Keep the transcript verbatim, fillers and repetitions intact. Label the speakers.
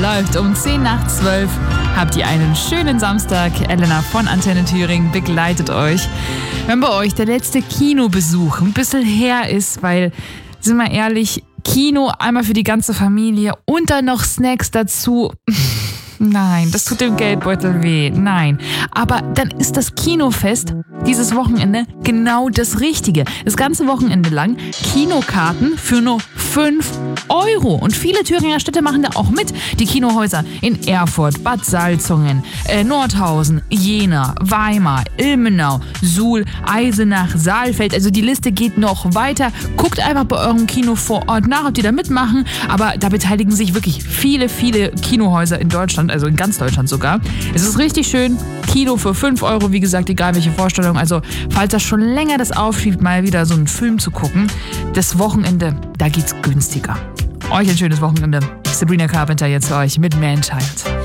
Speaker 1: läuft um zehn nach zwölf. Habt ihr einen schönen Samstag. Elena von Antenne Thüringen begleitet euch. Wenn bei euch der letzte Kinobesuch ein bisschen her ist, weil, sind wir ehrlich, Kino einmal für die ganze Familie und dann noch Snacks dazu. Nein, das tut dem Geldbeutel weh. Nein. Aber dann ist das Kinofest dieses Wochenende genau das Richtige. Das ganze Wochenende lang Kinokarten für nur fünf Euro. Und viele Thüringer Städte machen da auch mit. Die Kinohäuser in Erfurt, Bad Salzungen, äh, Nordhausen, Jena, Weimar, Ilmenau, Suhl, Eisenach, Saalfeld. Also die Liste geht noch weiter. Guckt einfach bei eurem Kino vor Ort nach, ob die da mitmachen. Aber da beteiligen sich wirklich viele, viele Kinohäuser in Deutschland. Also in ganz Deutschland sogar. Es ist richtig schön. Kino für fünf Euro, wie gesagt, egal welche Vorstellung. Also falls das schon länger das aufschiebt, mal wieder so einen Film zu gucken, das Wochenende, da geht's günstiger. Euch ein schönes Wochenende. Sabrina Carpenter jetzt für euch mit Man Child.